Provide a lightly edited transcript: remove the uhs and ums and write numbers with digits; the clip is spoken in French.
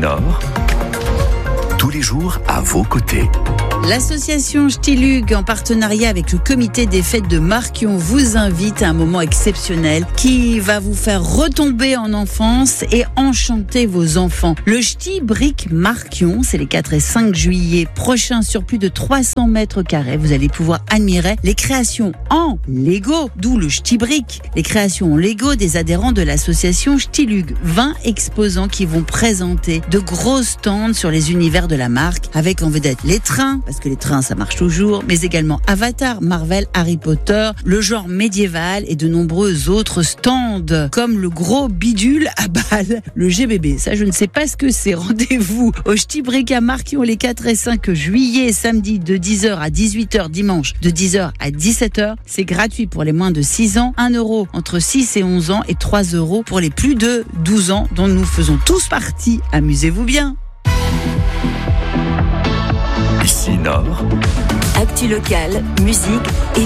Nord, tous les jours à vos côtés. L'association Ch'tilug, en partenariat avec le comité des fêtes de Marquion, vous invite à un moment exceptionnel qui va vous faire retomber en enfance et enchanter vos enfants. Le Ch'ti Brick Marquion, c'est les 4 et 5 juillet prochains sur plus de 300 mètres carrés. Vous allez pouvoir admirer les créations en Lego, d'où le Ch'ti Brick. Les créations en Lego des adhérents de l'association Ch'tilug. 20 exposants qui vont présenter de gros stands sur les univers de la marque, avec en vedette les trains, parce que les trains ça marche toujours, mais également Avatar, Marvel, Harry Potter, le genre médiéval et de nombreux autres stands comme le gros bidule à balles, le GBB. Ça je ne sais pas ce que c'est. Rendez-vous au Ch'ti Brick à Marquion les 4 et 5 juillet, samedi de 10h à 18h, dimanche de 10h à 17h. C'est gratuit pour les moins de 6 ans, 1 € entre 6 et 11 ans et 3 € pour les plus de 12 ans dont nous faisons tous partie. Amusez-vous bien. Ici Nord, Actu locale, musique et